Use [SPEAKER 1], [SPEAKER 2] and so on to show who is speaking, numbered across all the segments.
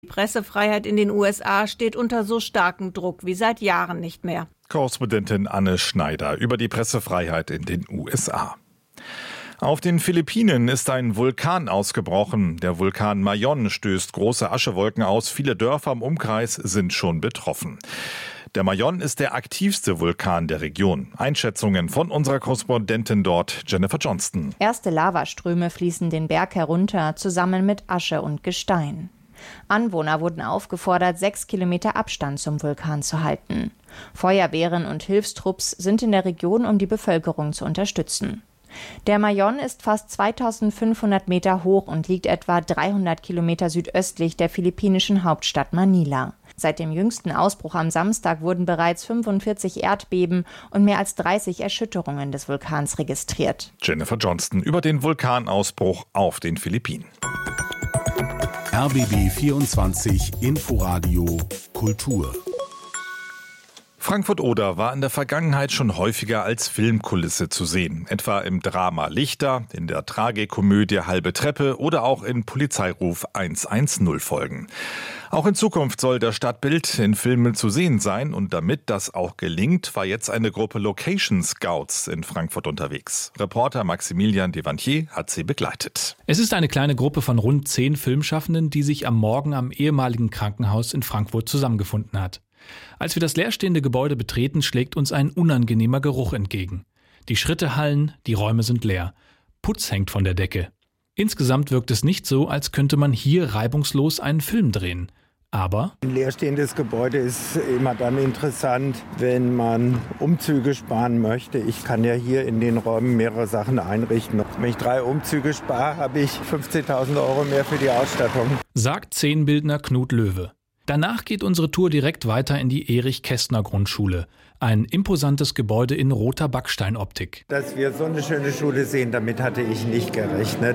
[SPEAKER 1] Die Pressefreiheit in den USA steht unter so starkem Druck wie seit Jahren nicht mehr.
[SPEAKER 2] Korrespondentin Anne Schneider über die Pressefreiheit in den USA. Auf den Philippinen ist ein Vulkan ausgebrochen. Der Vulkan Mayon stößt große Aschewolken aus. Viele Dörfer im Umkreis sind schon betroffen. Der Mayon ist der aktivste Vulkan der Region. Einschätzungen von unserer Korrespondentin dort, Jennifer Johnston.
[SPEAKER 3] Erste Lavaströme fließen den Berg herunter, zusammen mit Asche und Gestein. Anwohner wurden aufgefordert, 6 Kilometer Abstand zum Vulkan zu halten. Feuerwehren und Hilfstrupps sind in der Region, um die Bevölkerung zu unterstützen. Der Mayon ist fast 2500 Meter hoch und liegt etwa 300 Kilometer südöstlich der philippinischen Hauptstadt Manila. Seit dem jüngsten Ausbruch am Samstag wurden bereits 45 Erdbeben und mehr als 30 Erschütterungen des Vulkans registriert.
[SPEAKER 2] Jennifer Johnston über den Vulkanausbruch auf den Philippinen.
[SPEAKER 4] RBB 24 Inforadio Kultur.
[SPEAKER 2] Frankfurt-Oder war in der Vergangenheit schon häufiger als Filmkulisse zu sehen. Etwa im Drama Lichter, in der Tragikomödie Halbe Treppe oder auch in Polizeiruf 110 Folgen. Auch in Zukunft soll das Stadtbild in Filmen zu sehen sein. Und damit das auch gelingt, war jetzt eine Gruppe Location Scouts in Frankfurt unterwegs. Reporter Maximilian Devantier hat sie begleitet.
[SPEAKER 5] Es ist eine kleine Gruppe von rund 10 Filmschaffenden, die sich am Morgen am ehemaligen Krankenhaus in Frankfurt zusammengefunden hat. Als wir das leerstehende Gebäude betreten, schlägt uns ein unangenehmer Geruch entgegen. Die Schritte hallen, die Räume sind leer. Putz hängt von der Decke. Insgesamt wirkt es nicht so, als könnte man hier reibungslos einen Film drehen. Aber
[SPEAKER 6] ein leerstehendes Gebäude ist immer dann interessant, wenn man Umzüge sparen möchte. Ich kann ja hier in den Räumen mehrere Sachen einrichten. Wenn ich 3 Umzüge spare, habe ich 15.000 € mehr für die Ausstattung.
[SPEAKER 5] Sagt Szenenbildner Knut Löwe. Danach geht unsere Tour direkt weiter in die Erich-Kästner-Grundschule. Ein imposantes Gebäude in roter Backsteinoptik.
[SPEAKER 6] Dass wir so eine schöne Schule sehen, damit hatte ich nicht gerechnet.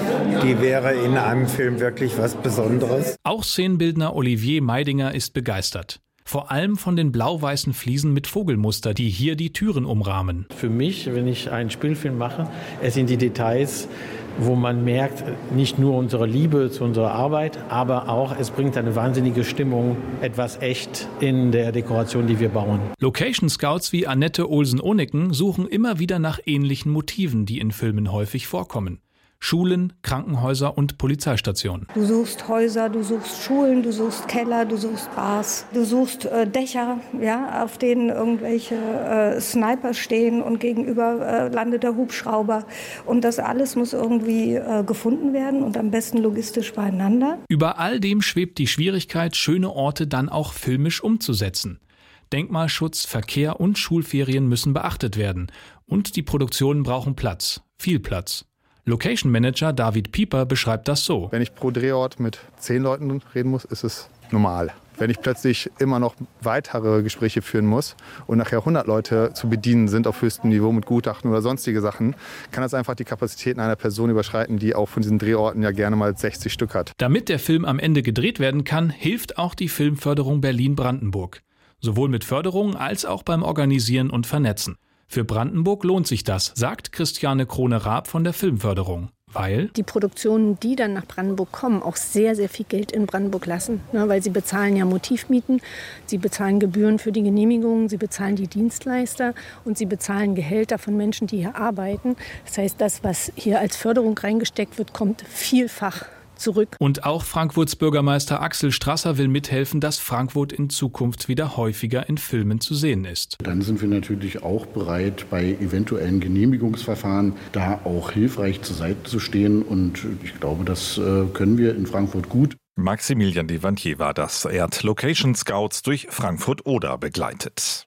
[SPEAKER 6] Die wäre in einem Film wirklich was Besonderes.
[SPEAKER 5] Auch Szenenbildner Olivier Meidinger ist begeistert. Vor allem von den blau-weißen Fliesen mit Vogelmuster, die hier die Türen umrahmen.
[SPEAKER 7] Für mich, wenn ich einen Spielfilm mache, es sind die Details, wo man merkt, nicht nur unsere Liebe zu unserer Arbeit, aber auch, es bringt eine wahnsinnige Stimmung, etwas echt in der Dekoration, die wir bauen.
[SPEAKER 5] Location Scouts wie Annette Olsen-Onicken suchen immer wieder nach ähnlichen Motiven, die in Filmen häufig vorkommen. Schulen, Krankenhäuser und Polizeistationen.
[SPEAKER 8] Du suchst Häuser, du suchst Schulen, du suchst Keller, du suchst Bars, du suchst Dächer, ja, auf denen irgendwelche Sniper stehen und gegenüber landet der Hubschrauber. Und das alles muss irgendwie gefunden werden und am besten logistisch beieinander.
[SPEAKER 5] Über all dem schwebt die Schwierigkeit, schöne Orte dann auch filmisch umzusetzen. Denkmalschutz, Verkehr und Schulferien müssen beachtet werden. Und die Produktionen brauchen Platz, viel Platz. Location Manager David Pieper beschreibt das so.
[SPEAKER 9] Wenn ich pro Drehort mit 10 Leuten reden muss, ist es normal. Wenn ich plötzlich immer noch weitere Gespräche führen muss und nachher 100 Leute zu bedienen sind auf höchstem Niveau mit Gutachten oder sonstige Sachen, kann das einfach die Kapazitäten einer Person überschreiten, die auch von diesen Drehorten ja gerne mal 60 Stück hat.
[SPEAKER 5] Damit der Film am Ende gedreht werden kann, hilft auch die Filmförderung Berlin-Brandenburg. Sowohl mit Förderung als auch beim Organisieren und Vernetzen. Für Brandenburg lohnt sich das, sagt Christiane Krone-Raab von der Filmförderung. Weil
[SPEAKER 10] die Produktionen, die dann nach Brandenburg kommen, auch sehr, sehr viel Geld in Brandenburg lassen. Ne, weil sie bezahlen ja Motivmieten, sie bezahlen Gebühren für die Genehmigungen, sie bezahlen die Dienstleister und sie bezahlen Gehälter von Menschen, die hier arbeiten. Das heißt, das, was hier als Förderung reingesteckt wird, kommt vielfach zurück.
[SPEAKER 5] Und auch Frankfurts Bürgermeister Axel Strasser will mithelfen, dass Frankfurt in Zukunft wieder häufiger in Filmen zu sehen ist.
[SPEAKER 11] Dann sind wir natürlich auch bereit, bei eventuellen Genehmigungsverfahren da auch hilfreich zur Seite zu stehen. Und ich glaube, das können wir in Frankfurt gut.
[SPEAKER 2] Maximilian Devantier war das. Er hat Location Scouts durch Frankfurt-Oder begleitet.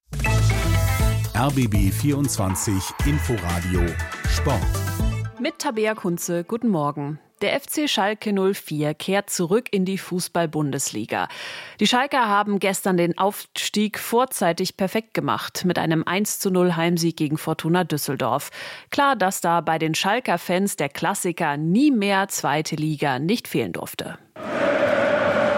[SPEAKER 4] RBB 24 Inforadio Sport.
[SPEAKER 12] Mit Tabea Kunze, guten Morgen. Der FC Schalke 04 kehrt zurück in die Fußball-Bundesliga. Die Schalker haben gestern den Aufstieg vorzeitig perfekt gemacht mit einem 1:0 Heimsieg gegen Fortuna Düsseldorf. Klar, dass da bei den Schalker-Fans der Klassiker nie mehr zweite Liga nicht fehlen durfte.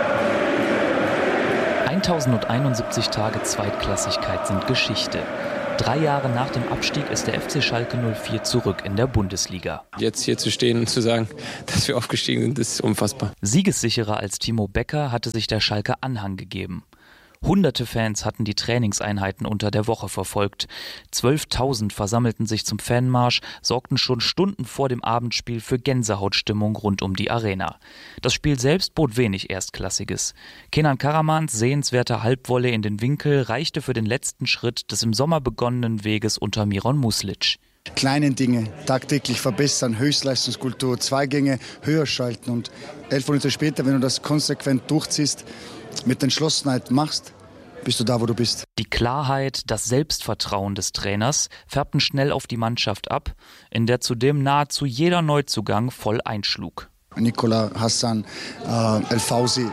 [SPEAKER 13] 1071 Tage Zweitklassigkeit sind Geschichte. 3 Jahre nach dem Abstieg ist der FC Schalke 04 zurück in der Bundesliga.
[SPEAKER 14] Jetzt hier zu stehen und zu sagen, dass wir aufgestiegen sind, ist unfassbar.
[SPEAKER 13] Siegessicherer als Timo Becker hatte sich der Schalker Anhang gegeben. Hunderte Fans hatten die Trainingseinheiten unter der Woche verfolgt. 12.000 versammelten sich zum Fanmarsch, sorgten schon Stunden vor dem Abendspiel für Gänsehautstimmung rund um die Arena. Das Spiel selbst bot wenig Erstklassiges. Kenan Karamans sehenswerter Halbvolley in den Winkel reichte für den letzten Schritt des im Sommer begonnenen Weges unter Miron Muslic.
[SPEAKER 15] Kleine Dinge tagtäglich verbessern, Höchstleistungskultur, Zweigänge höher schalten und 11 Monate später, wenn du das konsequent durchziehst, mit Entschlossenheit machst, bist du da, wo du bist.
[SPEAKER 13] Die Klarheit, das Selbstvertrauen des Trainers färbten schnell auf die Mannschaft ab, in der zudem nahezu jeder Neuzugang voll einschlug.
[SPEAKER 15] Nikola, Hassan, El Fauzi,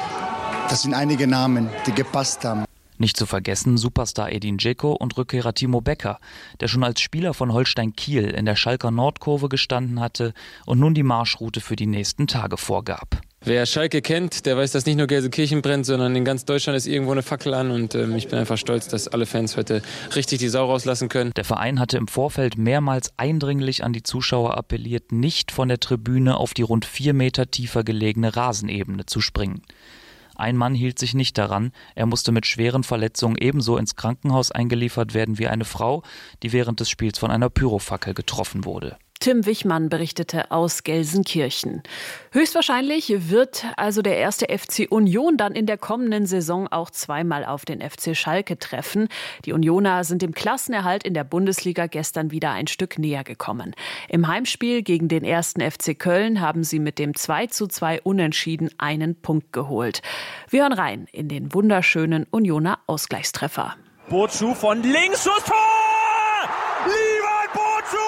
[SPEAKER 15] das sind einige Namen, die gepasst haben.
[SPEAKER 13] Nicht zu vergessen Superstar Edin Dzeko und Rückkehrer Timo Becker, der schon als Spieler von Holstein Kiel in der Schalker Nordkurve gestanden hatte und nun die Marschroute für die nächsten Tage vorgab.
[SPEAKER 14] Wer Schalke kennt, der weiß, dass nicht nur Gelsenkirchen brennt, sondern in ganz Deutschland ist irgendwo eine Fackel an und ich bin einfach stolz, dass alle Fans heute richtig die Sau rauslassen können.
[SPEAKER 13] Der Verein hatte im Vorfeld mehrmals eindringlich an die Zuschauer appelliert, nicht von der Tribüne auf die rund 4 Meter tiefer gelegene Rasenebene zu springen. Ein Mann hielt sich nicht daran, er musste mit schweren Verletzungen ebenso ins Krankenhaus eingeliefert werden wie eine Frau, die während des Spiels von einer Pyrofackel getroffen wurde.
[SPEAKER 12] Tim Wichmann berichtete aus Gelsenkirchen. Höchstwahrscheinlich wird also der erste FC Union dann in der kommenden Saison auch zweimal auf den FC Schalke treffen. Die Unioner sind dem Klassenerhalt in der Bundesliga gestern wieder ein Stück näher gekommen. Im Heimspiel gegen den ersten FC Köln haben sie mit dem 2:2 Unentschieden einen Punkt geholt. Wir hören rein in den wunderschönen Unioner Ausgleichstreffer.
[SPEAKER 16] Bozu von links, Schuss, Tor! Lieber Bozu!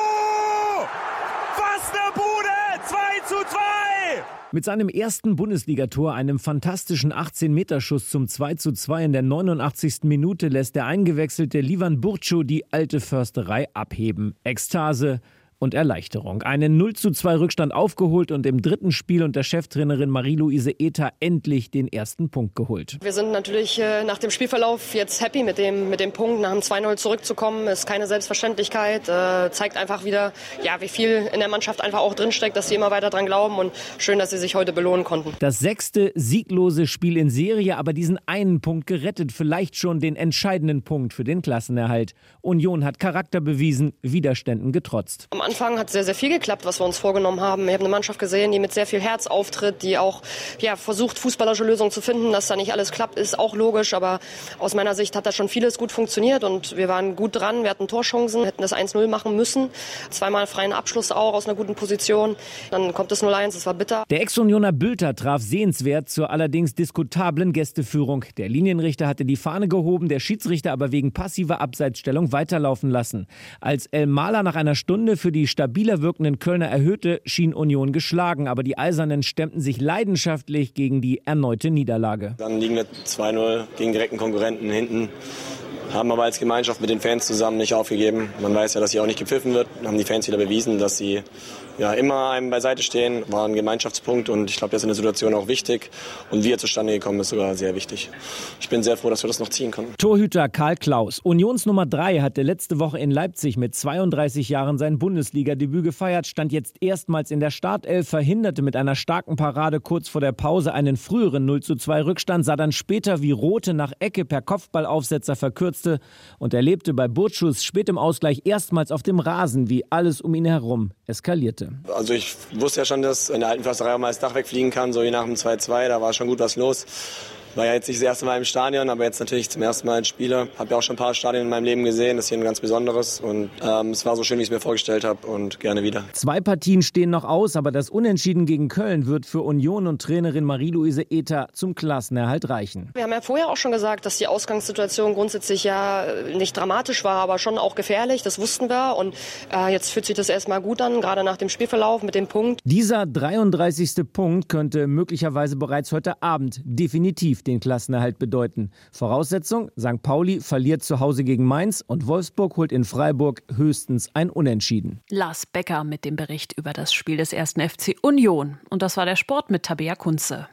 [SPEAKER 17] Mit seinem ersten Bundesligator, einem fantastischen 18-Meter-Schuss zum 2:2 in der 89. Minute, lässt der eingewechselte Livan Burcu die alte Försterei abheben. Ekstase und Erleichterung. Einen 0:2 Rückstand aufgeholt und im dritten Spiel unter Cheftrainerin Marie-Louise Ether endlich den ersten Punkt geholt.
[SPEAKER 18] Wir sind natürlich nach dem Spielverlauf jetzt happy mit dem Punkt. Nach dem 2:0 zurückzukommen, ist keine Selbstverständlichkeit. Zeigt einfach wieder, ja, wie viel in der Mannschaft einfach auch drinsteckt, dass sie immer weiter dran glauben und schön, dass sie sich heute belohnen konnten.
[SPEAKER 17] Das 6. sieglose Spiel in Serie, aber diesen einen Punkt gerettet, vielleicht schon den entscheidenden Punkt für den Klassenerhalt. Union hat Charakter bewiesen, Widerständen getrotzt.
[SPEAKER 18] Am Anfang hat sehr, sehr viel geklappt, was wir uns vorgenommen haben. Wir haben eine Mannschaft gesehen, die mit sehr viel Herz auftritt, die auch versucht, fußballerische Lösungen zu finden. Dass da nicht alles klappt, ist auch logisch. Aber aus meiner Sicht hat da schon vieles gut funktioniert und wir waren gut dran. Wir hatten Torchancen, hätten das 1:0 machen müssen. Zweimal freien Abschluss auch aus einer guten Position. Dann kommt das 0:1, das war bitter.
[SPEAKER 17] Der Ex-Unioner Bülter traf sehenswert zur allerdings diskutablen Gästeführung. Der Linienrichter hatte die Fahne gehoben, der Schiedsrichter aber wegen passiver Abseitsstellung weiterlaufen lassen. Als El Mahler nach einer Stunde für die stabiler wirkenden Kölner erhöhte, schien Union geschlagen. Aber die Eisernen stemmten sich leidenschaftlich gegen die erneute Niederlage.
[SPEAKER 19] Dann liegen wir 2:0 gegen direkten Konkurrenten hinten. Haben aber als Gemeinschaft mit den Fans zusammen nicht aufgegeben. Man weiß ja, dass hier auch nicht gepfiffen wird. Haben die Fans wieder bewiesen, dass sie immer einem beiseite stehen. War ein Gemeinschaftspunkt und ich glaube, das ist in der Situation auch wichtig. Und wie er zustande gekommen ist, sogar sehr wichtig. Ich bin sehr froh, dass wir das noch ziehen konnten.
[SPEAKER 17] Torhüter Karl Klaus. Unions Nummer 3 hatte letzte Woche in Leipzig mit 32 Jahren sein Bundesliga-Debüt gefeiert, stand jetzt erstmals in der Startelf, verhinderte mit einer starken Parade kurz vor der Pause einen früheren 0:2 Rückstand, sah dann später, wie Rothe nach Ecke per Kopfballaufsetzer verkürzte und erlebte bei Burcus spät im Ausgleich erstmals auf dem Rasen, wie alles um ihn herum eskalierte.
[SPEAKER 19] Also ich wusste ja schon, dass in der alten Försterei auch mal das Dach wegfliegen kann, so wie nach dem 2:2, da war schon gut was los. War ja jetzt nicht das erste Mal im Stadion, aber jetzt natürlich zum ersten Mal als Spieler. Habe ja auch schon ein paar Stadien in meinem Leben gesehen, das ist hier ein ganz besonderes und es war so schön, wie ich es mir vorgestellt habe und gerne wieder.
[SPEAKER 17] 2 Partien stehen noch aus, aber das Unentschieden gegen Köln wird für Union und Trainerin Marie-Louise Ether zum Klassenerhalt reichen.
[SPEAKER 18] Wir haben ja vorher auch schon gesagt, dass die Ausgangssituation grundsätzlich ja nicht dramatisch war, aber schon auch gefährlich, das wussten wir und jetzt fühlt sich das erstmal gut an, gerade nach dem Spielverlauf mit dem Punkt.
[SPEAKER 17] Dieser 33. Punkt könnte möglicherweise bereits heute Abend definitiv den Klassenerhalt bedeuten. Voraussetzung: St. Pauli verliert zu Hause gegen Mainz und Wolfsburg holt in Freiburg höchstens ein Unentschieden.
[SPEAKER 12] Lars Becker mit dem Bericht über das Spiel des 1. FC Union. Und das war der Sport mit Tabea Kunze.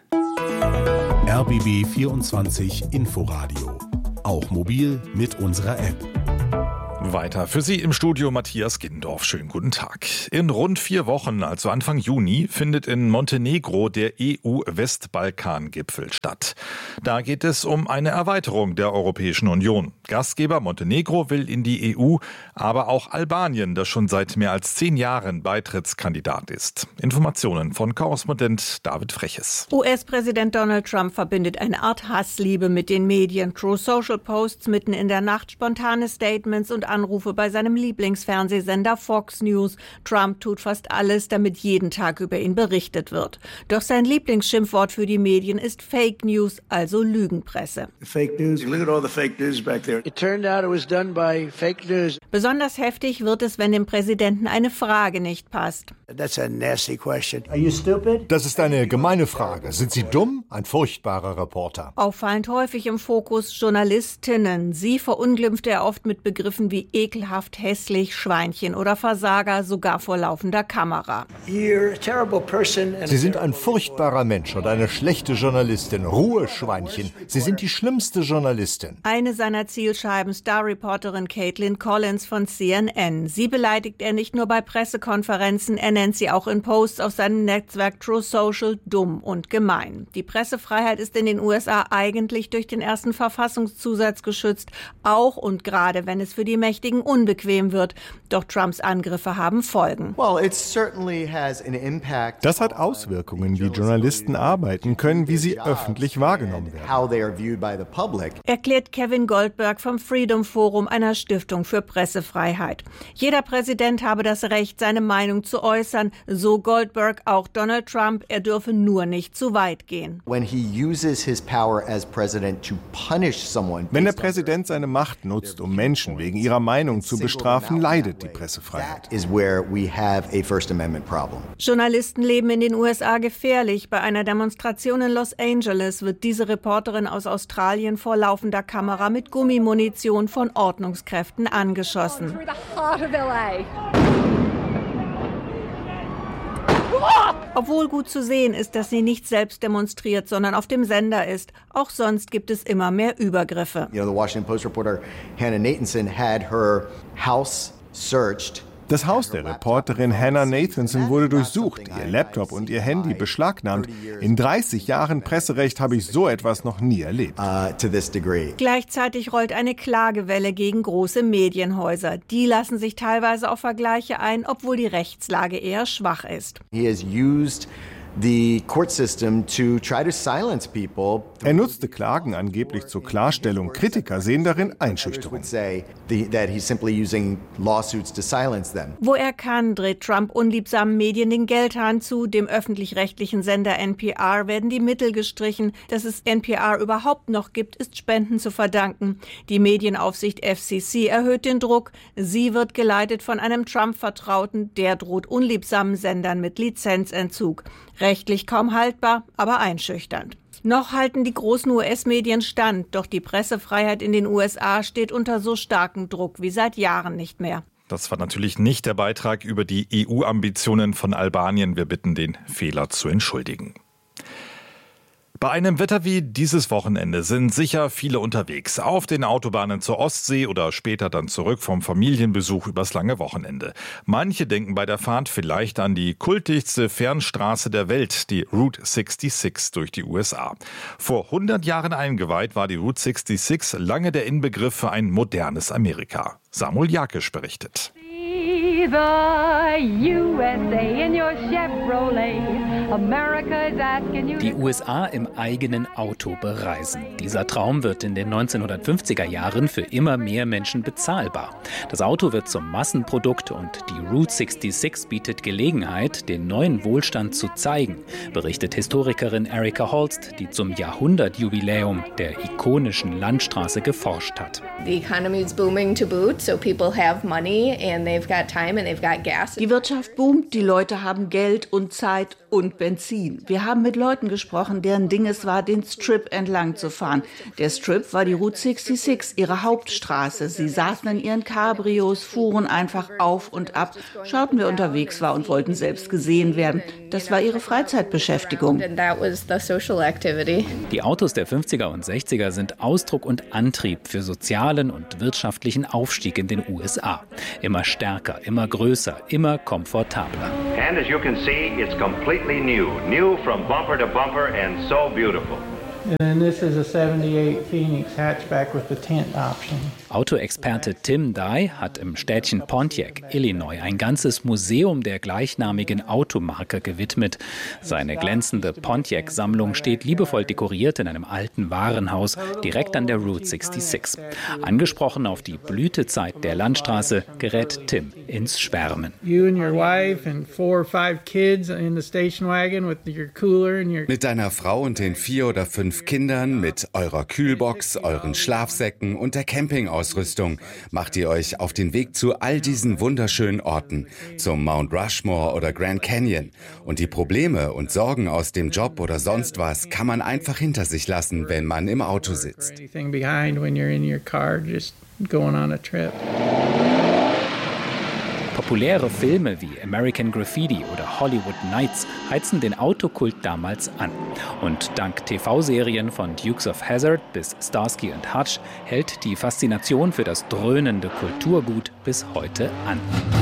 [SPEAKER 4] RBB 24 Inforadio. Auch mobil mit unserer App.
[SPEAKER 2] Weiter für Sie im Studio Matthias Gindorf. Schönen guten Tag. In rund 4 Wochen, also Anfang Juni, findet in Montenegro der EU-Westbalkan-Gipfel statt. Da geht es um eine Erweiterung der Europäischen Union. Gastgeber Montenegro will in die EU, aber auch Albanien, das schon seit mehr als 10 Jahren Beitrittskandidat ist. Informationen von Korrespondent David Freches.
[SPEAKER 1] US-Präsident Donald Trump verbindet eine Art Hassliebe mit den Medien. True Social Posts mitten in der Nacht, spontane Statements und Anrufe bei seinem Lieblingsfernsehsender Fox News. Trump tut fast alles, damit jeden Tag über ihn berichtet wird. Doch sein Lieblingsschimpfwort für die Medien ist Fake News, also Lügenpresse.
[SPEAKER 20] Fake news. Look at all the fake news back there. It turned out it was done by fake news.
[SPEAKER 1] Besonders heftig wird es, wenn dem Präsidenten eine Frage nicht passt.
[SPEAKER 20] That's a nasty question. Are you stupid?
[SPEAKER 21] Das ist eine gemeine Frage. Sind Sie dumm? Ein furchtbarer Reporter.
[SPEAKER 1] Auffallend häufig im Fokus Journalistinnen. Sie verunglimpft er oft mit Begriffen wie ekelhaft, hässlich, Schweinchen oder Versager, sogar vor laufender Kamera.
[SPEAKER 21] Sie sind ein furchtbarer Mensch und eine schlechte Journalistin. Ruhe, Schweinchen. Sie sind die schlimmste Journalistin.
[SPEAKER 1] Eine seiner Zielscheiben, Star-Reporterin Caitlin Collins von CNN. Sie beleidigt er nicht nur bei Pressekonferenzen, er nennt sie auch in Posts auf seinem Netzwerk True Social dumm und gemein. Die Pressefreiheit ist in den USA eigentlich durch den ersten Verfassungszusatz geschützt, auch und gerade wenn es für die Mächtigen unbequem wird. Doch Trumps Angriffe haben Folgen.
[SPEAKER 21] Das hat Auswirkungen, wie Journalisten arbeiten können, wie sie öffentlich wahrgenommen werden.
[SPEAKER 1] Erklärt Kevin Goldberg vom Freedom Forum, einer Stiftung für Pressefreiheit. Jeder Präsident habe das Recht, seine Meinung zu äußern, so Goldberg auch Donald Trump, er dürfe nur nicht zu weit gehen.
[SPEAKER 21] Wenn der Präsident seine Macht nutzt, um Menschen wegen ihrer Meinung zu bestrafen, leidet die Pressefreiheit.
[SPEAKER 1] Journalisten leben in den USA gefährlich. Bei einer Demonstration in Los Angeles wird diese Reporterin aus Australien vor laufender Kamera mit Gummimunition von Ordnungskräften angeschossen. Obwohl gut zu sehen ist, dass sie nicht selbst demonstriert, sondern auf dem Sender ist. Auch sonst gibt es immer mehr Übergriffe.
[SPEAKER 21] The Washington Post reporter Hannah Nathanson had her house searched. Das Haus der Reporterin Hannah Nathanson wurde durchsucht, ihr Laptop und ihr Handy beschlagnahmt. In 30 Jahren Presserecht habe ich so etwas noch nie erlebt.
[SPEAKER 1] Gleichzeitig rollt eine Klagewelle gegen große Medienhäuser. Die lassen sich teilweise auf Vergleiche ein, obwohl die Rechtslage eher schwach ist.
[SPEAKER 21] Er nutzte Klagen angeblich zur Klarstellung. Kritiker sehen darin Einschüchterung.
[SPEAKER 1] Wo er kann, dreht Trump unliebsamen Medien den Geldhahn zu. Dem öffentlich-rechtlichen Sender NPR werden die Mittel gestrichen. Dass es NPR überhaupt noch gibt, ist Spenden zu verdanken. Die Medienaufsicht FCC erhöht den Druck. Sie wird geleitet von einem Trump-Vertrauten. Der droht unliebsamen Sendern mit Lizenzentzug. Rechtlich kaum haltbar, aber einschüchternd. Noch halten die großen US-Medien stand, doch die Pressefreiheit in den USA steht unter so starkem Druck wie seit Jahren nicht mehr.
[SPEAKER 2] Das war natürlich nicht der Beitrag über die EU-Ambitionen von Albanien. Wir bitten, den Fehler zu entschuldigen. Bei einem Wetter wie dieses Wochenende sind sicher viele unterwegs. Auf den Autobahnen zur Ostsee oder später dann zurück vom Familienbesuch übers lange Wochenende. Manche denken bei der Fahrt vielleicht an die kultigste Fernstraße der Welt, die Route 66 durch die USA. Vor 100 Jahren eingeweiht war die Route 66 lange der Inbegriff für ein modernes Amerika. Samuel Jakisch berichtet.
[SPEAKER 22] Die USA im eigenen Auto bereisen. Dieser Traum wird in den 1950er Jahren für immer mehr Menschen bezahlbar. Das Auto wird zum Massenprodukt und die Route 66 bietet Gelegenheit, den neuen Wohlstand zu zeigen, berichtet Historikerin Erika Holst, die zum Jahrhundertjubiläum der ikonischen Landstraße geforscht hat.
[SPEAKER 23] The economy is booming to boot, so people have money and they've got time and they've got gas.
[SPEAKER 1] Die Wirtschaft boomt, die Leute haben Geld und Zeit
[SPEAKER 3] und Benzin. Wir haben mit Leuten gesprochen, deren Ding es war, den Strip entlang zu fahren. Der Strip war die Route 66, ihre Hauptstraße. Sie saßen in ihren Cabrios, fuhren einfach auf und ab, schauten, wer unterwegs war und wollten selbst gesehen werden. Das war ihre Freizeitbeschäftigung.
[SPEAKER 22] Die Autos der 50er und 60er sind Ausdruck und Antrieb für sozialen und wirtschaftlichen Aufstieg in den USA. Immer stärker, immer größer, immer komfortabler.
[SPEAKER 6] And as you can see, it's completely new from bumper to bumper and so beautiful.
[SPEAKER 7] And this is a 78 Phoenix hatchback with the tent option.
[SPEAKER 22] Autoexperte Tim Dye hat im Städtchen Pontiac, Illinois, ein ganzes Museum der gleichnamigen Automarke gewidmet. Seine glänzende Pontiac-Sammlung steht liebevoll dekoriert in einem alten Warenhaus direkt an der Route 66. Angesprochen auf die Blütezeit der Landstraße gerät Tim ins Schwärmen.
[SPEAKER 7] You and your wife and 4 or 5 kids in the station wagon with your cooler and your...
[SPEAKER 24] Mit deiner Frau und den 4 oder 5 Kindern, mit eurer Kühlbox, euren Schlafsäcken und der Campingausrüstung macht ihr euch auf den Weg zu all diesen wunderschönen Orten, zum Mount Rushmore oder Grand Canyon. Und die Probleme und Sorgen aus dem Job oder sonst was kann man einfach hinter sich lassen, wenn man im Auto sitzt.
[SPEAKER 22] Populäre Filme wie American Graffiti oder Hollywood Nights heizen den Autokult damals an. Und dank TV-Serien von Dukes of Hazzard bis Starsky und Hutch hält die Faszination für das dröhnende Kulturgut bis heute an.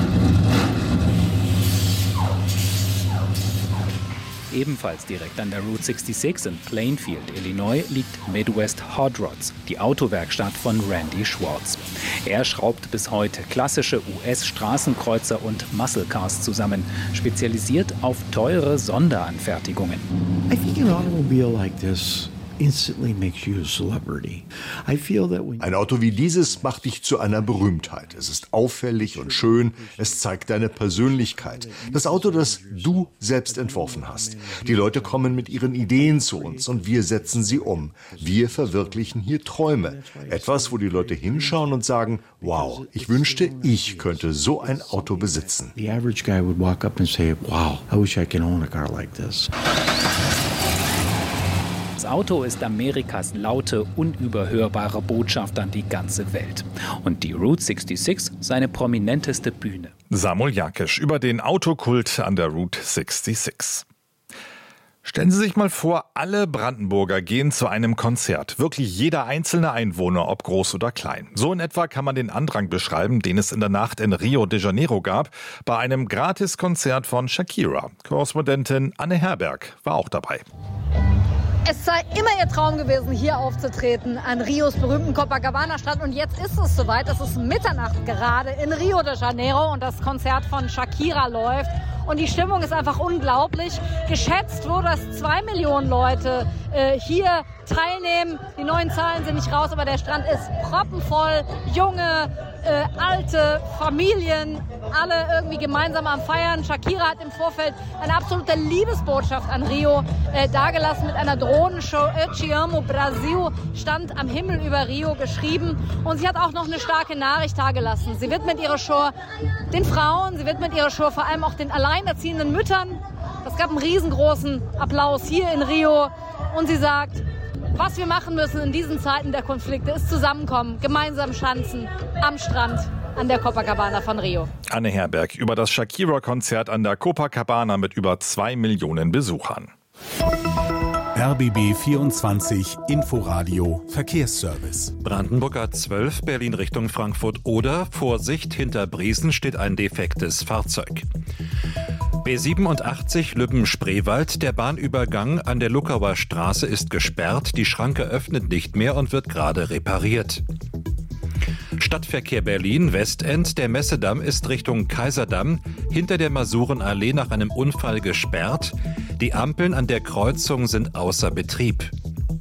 [SPEAKER 22] Ebenfalls direkt an der Route 66 in Plainfield, Illinois, liegt Midwest Hot Rods, die Autowerkstatt von Randy Schwartz. Er schraubt bis heute klassische US-Straßenkreuzer und Muscle Cars zusammen, spezialisiert auf teure Sonderanfertigungen.
[SPEAKER 25] I think an automobile like this instantly makes you a celebrity. I feel that when...
[SPEAKER 26] Ein Auto wie dieses macht dich zu einer Berühmtheit. Es ist auffällig und schön, es zeigt deine Persönlichkeit. Das Auto, das du selbst entworfen hast. Die Leute kommen mit ihren Ideen zu uns und wir setzen sie um. Wir verwirklichen hier Träume. Etwas, wo die Leute hinschauen und sagen, wow, ich wünschte, ich könnte so ein Auto besitzen.
[SPEAKER 25] The average guy would walk up and say, wow, I wish I could own a car like this.
[SPEAKER 22] Das Auto ist Amerikas laute, unüberhörbare Botschaft an die ganze Welt. Und die Route 66 seine prominenteste Bühne.
[SPEAKER 2] Samuel Jakisch über den Autokult an der Route 66. Stellen Sie sich mal vor, alle Brandenburger gehen zu einem Konzert. Wirklich jeder einzelne Einwohner, ob groß oder klein. So in etwa kann man den Andrang beschreiben, den es in der Nacht in Rio de Janeiro gab, bei einem Gratiskonzert von Shakira. Korrespondentin Anne Herberg war auch dabei.
[SPEAKER 27] Es sei immer ihr Traum gewesen, hier aufzutreten an Rios berühmten Copacabana-Strand. Und jetzt ist es soweit. Es ist Mitternacht gerade in Rio de Janeiro und das Konzert von Shakira läuft. Und die Stimmung ist einfach unglaublich. Geschätzt wurde, dass 2 Millionen Leute hier teilnehmen. Die neuen Zahlen sind nicht raus, aber der Strand ist proppenvoll. Junge, alte, Familien, alle irgendwie gemeinsam am Feiern. Shakira hat im Vorfeld eine absolute Liebesbotschaft an Rio dargelassen mit einer Drohnenshow. Te amo Brasil stand am Himmel über Rio geschrieben. Und sie hat auch noch eine starke Nachricht dargelassen. Sie widmet ihre Show den Frauen, sie widmet ihre Show vor allem auch den alleinerziehenden Müttern. Es gab einen riesengroßen Applaus hier in Rio. Und sie sagt, was wir machen müssen in diesen Zeiten der Konflikte, ist zusammenkommen, gemeinsam schanzen am Strand an der Copacabana von Rio.
[SPEAKER 2] Anne Herberg über das Shakira-Konzert an der Copacabana mit über 2 Millionen Besuchern.
[SPEAKER 4] RBB 24 Inforadio Verkehrsservice.
[SPEAKER 28] Brandenburg A12 Berlin Richtung Frankfurt oder Vorsicht, hinter Briesen steht ein defektes Fahrzeug. B87 Lübben-Spreewald, der Bahnübergang an der Luckauer Straße ist gesperrt, die Schranke öffnet nicht mehr und wird gerade repariert. Stadtverkehr Berlin, Westend, der Messedamm ist Richtung Kaiserdamm, hinter der Masurenallee nach einem Unfall gesperrt. Die Ampeln an der Kreuzung sind außer Betrieb.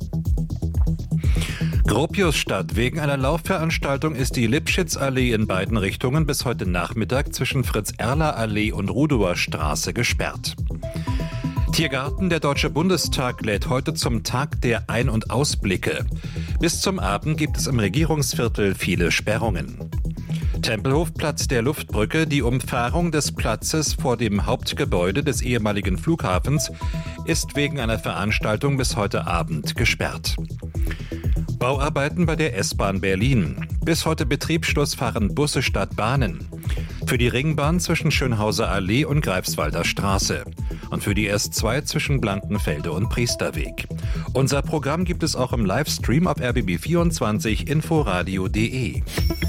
[SPEAKER 28] Gropiusstadt. Wegen einer Laufveranstaltung ist die Lipschitzallee in beiden Richtungen bis heute Nachmittag zwischen Fritz-Erler-Allee und Rudower Straße gesperrt. Tiergarten, der Deutsche Bundestag lädt heute zum Tag der Ein- und Ausblicke. Bis zum Abend gibt es im Regierungsviertel viele Sperrungen. Tempelhofplatz der Luftbrücke, die Umfahrung des Platzes vor dem Hauptgebäude des ehemaligen Flughafens, ist wegen einer Veranstaltung bis heute Abend gesperrt. Bauarbeiten bei der S-Bahn Berlin. Bis heute Betriebsschluss fahren Busse statt Bahnen. Für die Ringbahn zwischen Schönhauser Allee und Greifswalder Straße. Und für die S2 zwischen Blankenfelde und Priesterweg. Unser Programm gibt es auch im Livestream auf rbb24 inforadio.de.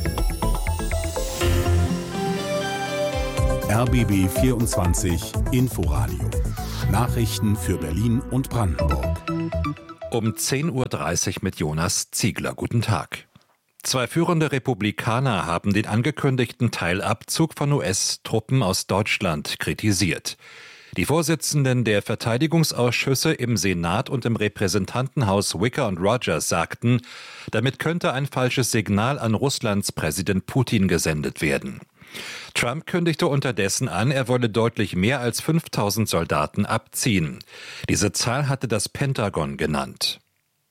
[SPEAKER 4] RBB 24 Inforadio. Nachrichten für Berlin und Brandenburg.
[SPEAKER 28] Um 10.30 Uhr mit Jonas Ziegler. Guten Tag. 2 führende Republikaner haben den angekündigten Teilabzug von US-Truppen aus Deutschland kritisiert. Die Vorsitzenden der Verteidigungsausschüsse im Senat und im Repräsentantenhaus Wicker und Rogers sagten, damit könnte ein falsches Signal an Russlands Präsident Putin gesendet werden. Trump kündigte unterdessen an, er wolle deutlich mehr als 5.000 Soldaten abziehen. Diese Zahl hatte das Pentagon genannt.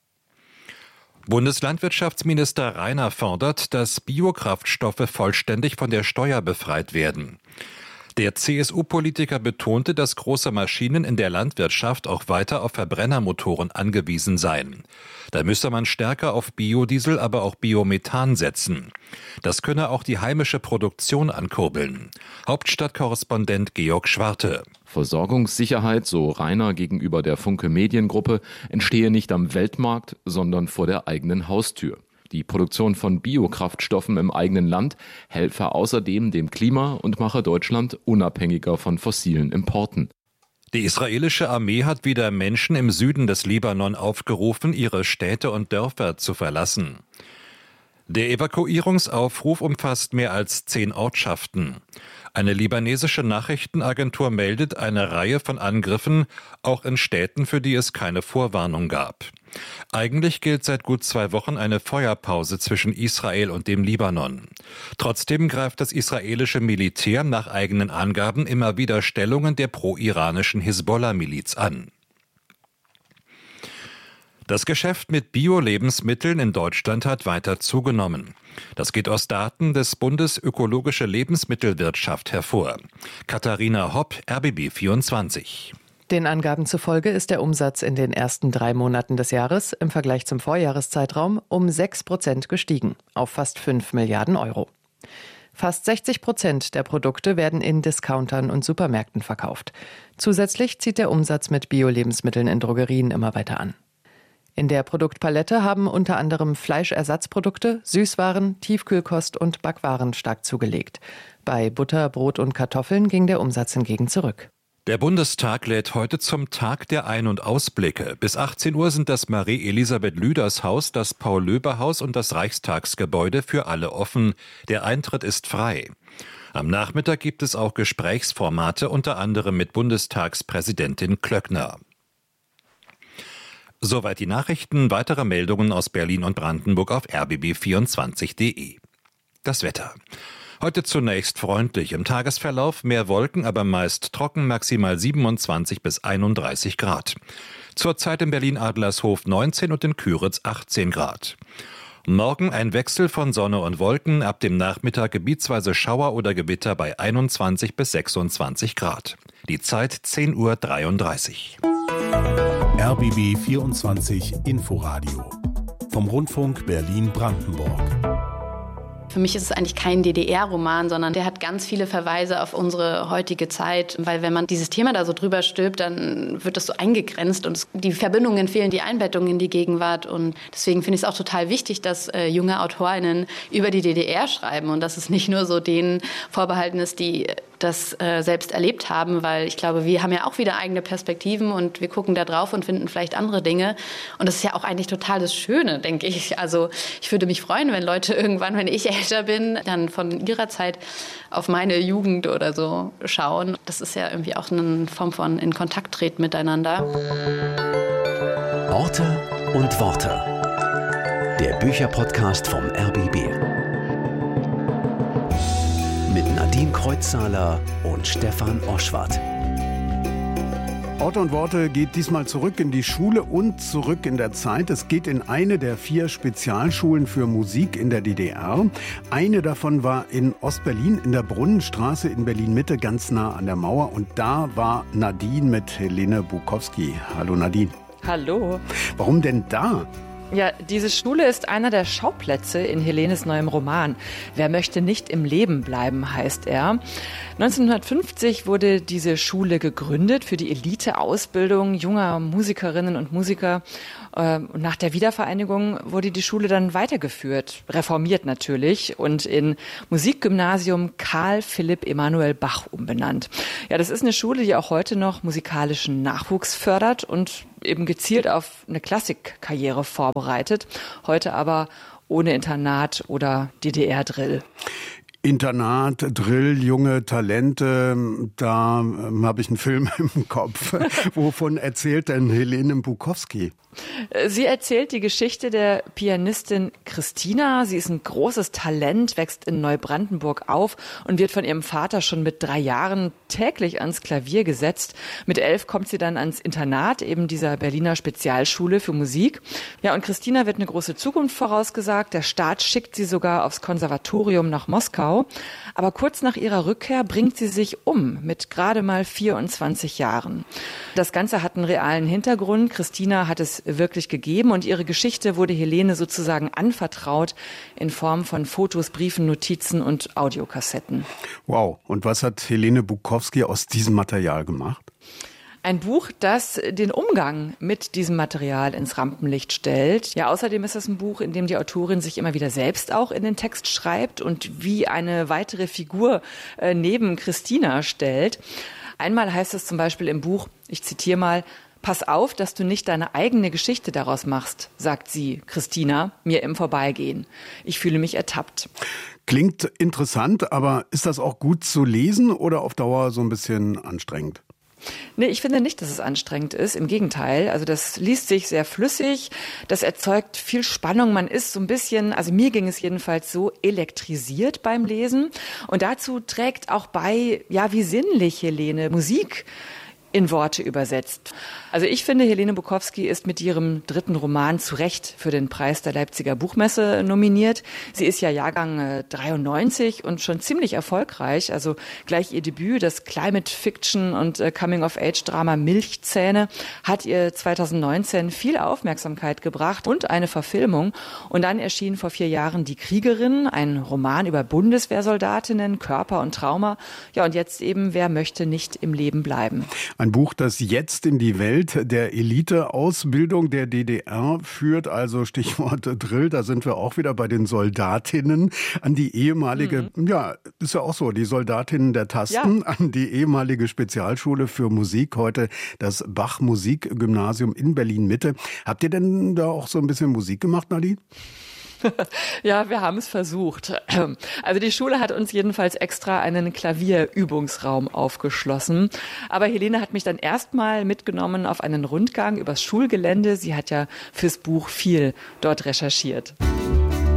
[SPEAKER 28] Bundeslandwirtschaftsminister Reiner fordert, dass Biokraftstoffe vollständig von der Steuer befreit werden. Der CSU-Politiker betonte, dass große Maschinen in der Landwirtschaft auch weiter auf Verbrennermotoren angewiesen seien. Da müsse man stärker auf Biodiesel, aber auch Biomethan setzen. Das könne auch die heimische Produktion ankurbeln. Hauptstadtkorrespondent Georg Schwarte.
[SPEAKER 5] Versorgungssicherheit, so Reiner gegenüber der Funke Mediengruppe, entstehe nicht am Weltmarkt, sondern vor der eigenen Haustür. Die Produktion von Biokraftstoffen im eigenen Land helfe außerdem dem Klima und mache Deutschland unabhängiger von fossilen Importen.
[SPEAKER 28] Die israelische Armee hat wieder Menschen im Süden des Libanon aufgerufen, ihre Städte und Dörfer zu verlassen. Der Evakuierungsaufruf umfasst mehr als 10 Ortschaften. Eine libanesische Nachrichtenagentur meldet eine Reihe von Angriffen, auch in Städten, für die es keine Vorwarnung gab. Eigentlich gilt seit gut 2 Wochen eine Feuerpause zwischen Israel und dem Libanon. Trotzdem greift das israelische Militär nach eigenen Angaben immer wieder Stellungen der pro-iranischen Hisbollah-Miliz an. Das Geschäft mit Bio-Lebensmitteln in Deutschland hat weiter zugenommen. Das geht aus Daten des Bundes Ökologische Lebensmittelwirtschaft hervor. Katharina Hopp, RBB 24.
[SPEAKER 8] Den Angaben zufolge ist der Umsatz in den ersten 3 Monaten des Jahres im Vergleich zum Vorjahreszeitraum um 6% gestiegen, auf fast 5 Milliarden Euro. Fast 60% der Produkte werden in Discountern und Supermärkten verkauft. Zusätzlich zieht der Umsatz mit Bio-Lebensmitteln in Drogerien immer weiter an. In der Produktpalette haben unter anderem Fleischersatzprodukte, Süßwaren, Tiefkühlkost und Backwaren stark zugelegt. Bei Butter, Brot und Kartoffeln ging der Umsatz hingegen zurück.
[SPEAKER 28] Der Bundestag lädt heute zum Tag der Ein- und Ausblicke. Bis 18 Uhr sind das Marie-Elisabeth-Lüders Haus, das Paul-Löbe-Haus und das Reichstagsgebäude für alle offen. Der Eintritt ist frei. Am Nachmittag gibt es auch Gesprächsformate, unter anderem mit Bundestagspräsidentin Klöckner. Soweit die Nachrichten. Weitere Meldungen aus Berlin und Brandenburg auf rbb24.de. Das Wetter. Heute zunächst freundlich. Im Tagesverlauf mehr Wolken, aber meist trocken, maximal 27 bis 31 Grad. Zurzeit in Berlin-Adlershof 19 und in Küritz 18 Grad. Morgen ein Wechsel von Sonne und Wolken, ab dem Nachmittag gebietsweise Schauer oder Gewitter bei 21 bis 26 Grad. Die Zeit 10.33 Uhr.
[SPEAKER 4] RBB 24 Inforadio vom Rundfunk Berlin-Brandenburg.
[SPEAKER 9] Für mich ist es eigentlich kein DDR-Roman, sondern der hat ganz viele Verweise auf unsere heutige Zeit. Weil wenn man dieses Thema da so drüber stülpt, dann wird das so eingegrenzt und die Verbindungen fehlen, die Einbettung in die Gegenwart. Und deswegen finde ich es auch total wichtig, dass junge AutorInnen über die DDR schreiben und dass es nicht nur so denen vorbehalten ist, die das selbst erlebt haben, weil ich glaube, wir haben ja auch wieder eigene Perspektiven und wir gucken da drauf und finden vielleicht andere Dinge. Und das ist ja auch eigentlich total das Schöne, denke ich. Also ich würde mich freuen, wenn Leute irgendwann, wenn ich älter bin, dann von ihrer Zeit auf meine Jugend oder so schauen. Das ist ja irgendwie auch eine Form von in Kontakt treten miteinander.
[SPEAKER 10] Orte und Worte. Der Bücherpodcast vom RBB. Mit Nadine Kreuzzahler und Stefan Oschwart.
[SPEAKER 11] Orte und Worte geht diesmal zurück in die Schule und zurück in der Zeit. Es geht in eine der 4 Spezialschulen für Musik in der DDR. Eine davon war in Ostberlin in der Brunnenstraße in Berlin-Mitte, ganz nah an der Mauer. Und da war Nadine mit Helene Bukowski. Hallo Nadine.
[SPEAKER 13] Hallo.
[SPEAKER 11] Warum denn da?
[SPEAKER 13] Ja, diese Schule ist einer der Schauplätze in Helenes neuem Roman. Wer möchte nicht im Leben bleiben, heißt er. 1950 wurde diese Schule gegründet für die Elite-Ausbildung junger Musikerinnen und Musiker. Und nach der Wiedervereinigung wurde die Schule dann weitergeführt, reformiert natürlich und in Musikgymnasium Karl Philipp Emanuel Bach umbenannt. Ja, das ist eine Schule, die auch heute noch musikalischen Nachwuchs fördert und eben gezielt auf eine Klassikkarriere vorbereitet. Heute aber ohne Internat oder DDR-Drill.
[SPEAKER 11] Internat, Drill, junge Talente, da habe ich einen Film im Kopf. Wovon erzählt denn Helene Bukowski?
[SPEAKER 13] Sie erzählt die Geschichte der Pianistin Christina. Sie ist ein großes Talent, wächst in Neubrandenburg auf und wird von ihrem Vater schon mit 3 Jahren täglich ans Klavier gesetzt. Mit 11 kommt sie dann ans Internat, eben dieser Berliner Spezialschule für Musik. Ja, und Christina wird eine große Zukunft vorausgesagt. Der Staat schickt sie sogar aufs Konservatorium nach Moskau. Aber kurz nach ihrer Rückkehr bringt sie sich um, mit gerade mal 24 Jahren. Das Ganze hat einen realen Hintergrund. Christina hat es wirklich gegeben und ihre Geschichte wurde Helene sozusagen anvertraut in Form von Fotos, Briefen, Notizen und Audiokassetten.
[SPEAKER 11] Wow. Und was hat Helene Bukowski aus diesem Material gemacht?
[SPEAKER 13] Ein Buch, das den Umgang mit diesem Material ins Rampenlicht stellt. Ja, außerdem ist es ein Buch, in dem die Autorin sich immer wieder selbst auch in den Text schreibt und wie eine weitere Figur neben Christina stellt. Einmal heißt es zum Beispiel im Buch, ich zitiere mal, pass auf, dass du nicht deine eigene Geschichte daraus machst, sagt sie, Christina, mir im Vorbeigehen. Ich fühle mich ertappt.
[SPEAKER 11] Klingt interessant, aber ist das auch gut zu lesen oder auf Dauer so ein bisschen anstrengend?
[SPEAKER 13] Nee, ich finde nicht, dass es anstrengend ist. Im Gegenteil. Also das liest sich sehr flüssig. Das erzeugt viel Spannung. Man ist so ein bisschen, also mir ging es jedenfalls so, elektrisiert beim Lesen. Und dazu trägt auch bei, ja, wie sinnlich Helene Musik in Worte übersetzt. Also ich finde, Helene Bukowski ist mit ihrem 3. Roman zu Recht für den Preis der Leipziger Buchmesse nominiert. Sie ist ja Jahrgang 93 und schon ziemlich erfolgreich. Also gleich ihr Debüt, das Climate-Fiction und Coming-of-Age-Drama Milchzähne, hat ihr 2019 viel Aufmerksamkeit gebracht und eine Verfilmung. Und dann erschien vor 4 Jahren Die Kriegerin, ein Roman über Bundeswehrsoldatinnen, Körper und Trauma. Ja, und jetzt eben, wer möchte nicht im Leben bleiben?
[SPEAKER 11] Ein Buch, das jetzt in die Welt der Elite-Ausbildung der DDR führt, also Stichwort Drill, da sind wir auch wieder bei den Soldatinnen, an die ehemalige, ja, ist ja auch so, die Soldatinnen der Tasten, an die ehemalige Spezialschule für Musik, heute das Bach-Musikgymnasium in Berlin-Mitte. Habt ihr denn da auch so ein bisschen Musik gemacht, Nadine?
[SPEAKER 13] Ja, wir haben es versucht. Also die Schule hat uns jedenfalls extra einen Klavierübungsraum aufgeschlossen. Aber Helene hat mich dann erstmal mitgenommen auf einen Rundgang übers Schulgelände. Sie hat ja fürs Buch viel dort recherchiert.